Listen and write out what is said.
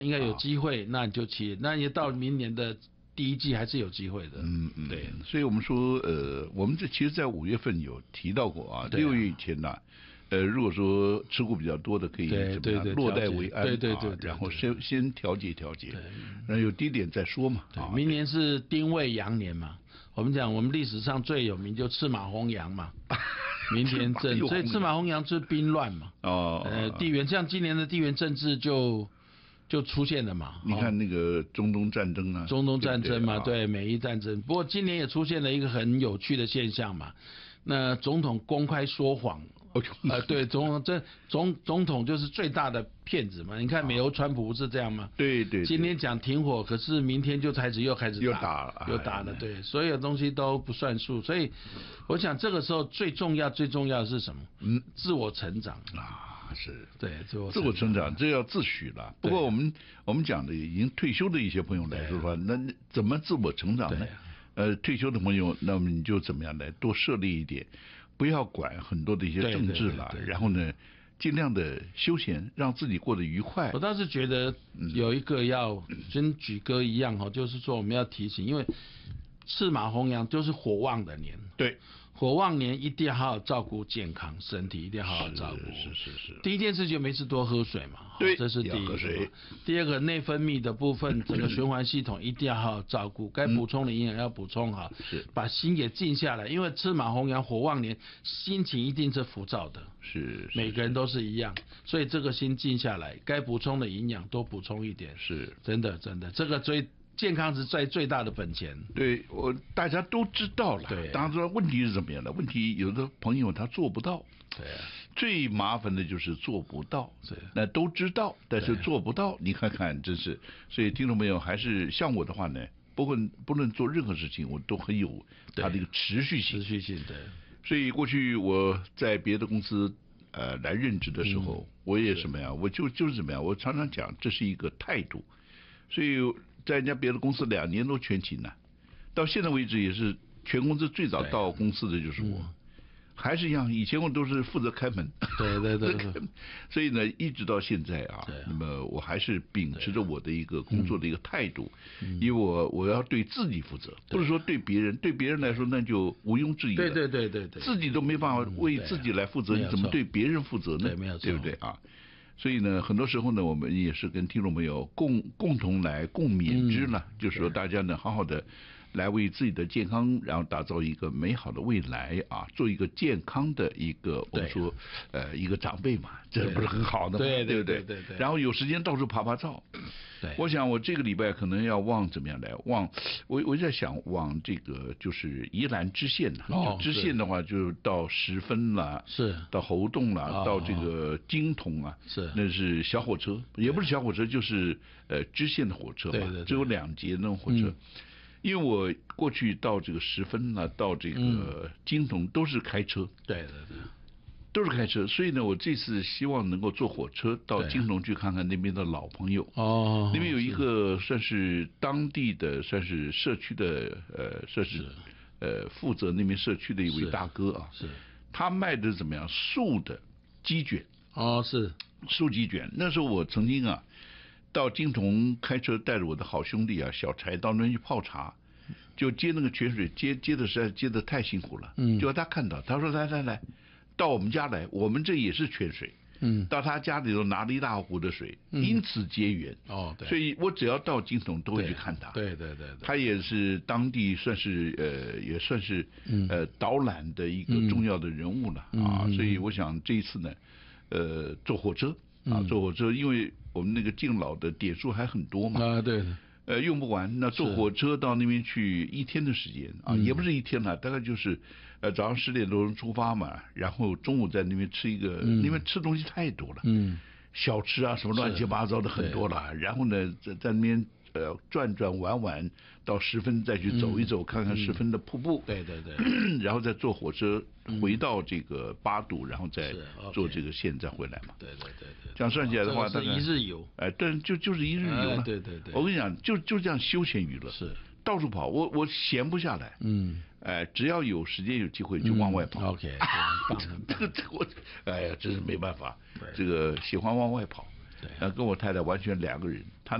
应该有机会，那你就骑，那你到明年的第一季还是有机会的。对。 所以我们说，我们其实在5月份有提到过啊，6月以前呢，如果说持股比较多的，可以怎么样落袋为安， 对， 然后先调节，然后有低点再说嘛。 明年是丁未羊年嘛，我们讲我们历史上最有名就赤马红羊嘛。明天正，所以赤马红羊就是兵乱嘛。地缘像今年的地缘政治就出现了嘛。 你看那个中东战争啊， 中东战争嘛，对，美伊战争。不过今年也出现了一个很有趣的现象嘛，那总统公开说谎。对，总统就是最大的骗子嘛。你看美国川普不是这样吗？ 对， 今天讲停火，可是明天就又开始打了。 对，所有东西都不算数。所以我想这个时候最重要的是什么？自我成长啊，是对自我成长，这要自诩了。不过我们讲的已经退休的一些朋友来说的话，那怎么自我成长呢？退休的朋友，那么你就怎么样来多设立一点，不要管很多的一些政治了，然后呢，尽量的休闲，让自己过得愉快。 我倒是觉得有一个要跟举歌一样就是说我们要提醒，因为赤马红羊就是火旺的年， 对， 火旺年一定要好好照顾健康，身体一定要好好照顾。 是。 第一件事就没事多喝水嘛， 对， 这是第一个。 水。 第二个内分泌的部分，整个循环系统一定要好好照顾，该补充的营养要补充好， 是。 把心给静下来，因为赤马红羊火旺年，心情一定是浮躁的， 是。 每个人都是一样，所以这个心静下来，该补充的营养多补充一点， 是。 真的，这个健康是最大的本钱。 对，大家都知道了。 对， 当然知道问题是怎么样的。问题有的朋友他做不到。 对， 最麻烦的就是做不到。 对， 那都知道，但是做不到，你看看，真是。所以听众朋友还是像我的话呢，不论做任何事情，我都很有它的一个持续性。 对。 所以过去我在别的公司来任职的时候，我也什么呀，我就是怎么样，我常常讲这是一个态度。所以在人家别的公司2年都全勤了，到现在为止也是全公司最早到公司的就是我，还是一样，以前我都是负责开门。 对。 所以呢，一直到现在啊，那么我还是秉持着我的一个工作的一个态度，因为我要对自己负责，不是说对别人，对别人来说那就毋庸置疑了。 对， 自己都没办法为自己来负责，你怎么对别人负责呢？对不对啊？所以呢，很多时候呢，我们也是跟听众朋友共同来共勉之了，就是说大家呢好好的来为自己的健康，然后打造一个美好的未来啊，做一个健康的一个我们说一个长辈嘛，这不是很好的吗？对不对？然后有时间到处拍照。 对， 我想我这个礼拜可能要往怎么样来往，我在想往这个就是宜兰支线支线的话就到十分啦， 是到猴硐啦，到这个金筒啊， 是那是小火车，也不是小火车，就是支线的火车嘛，只有2节那种火车。因为我过去到这个十分啦，到这个金筒都是开车， 对， 都是开车，所以呢，我这次希望能够坐火车到金龙去看看那边的老朋友。那边有一个算是当地的，算是社区的，算是负责那边社区的一位大哥啊。 是。 他卖的怎么样？素的鸡卷。 是素鸡卷。那时候我曾经啊，到金铜开车带着我的好兄弟啊小柴到那边去泡茶，就接那个泉水，接的实在接的太辛苦了。就他看到，他说来。到我们家来，我们这也是泉水。到他家里头拿了一大壶的水，因此结缘。 对。 所以我只要到金筒都会去看他。 对。 他也是当地算是也算是导览的一个重要的人物了啊。所以我想这一次呢，坐火车，因为我们那个敬老的点数还很多嘛。 对。 用不完，那坐火车到那边去1天的时间啊，也不是1天了，大概就是早上10点多钟出发嘛，然后中午在那边吃一个，那边吃东西太多了，小吃啊什么乱七八糟的很多了，然后呢在那边转玩到十分再去走一走，看看十分的瀑布， 对， 然后再坐火车回到这个八堵，然后再坐这个线再回来嘛。 对， 这样算起来的话， 大概一日游。 对，就是一日游了。 对。 我跟你讲，就这样休闲娱乐， 是到处跑，我闲不下来。只要有时间有机会就往外跑。 OK， 这个我，哎呀，真是没办法，这个喜欢往外跑。 对， 跟我太太完全2个人。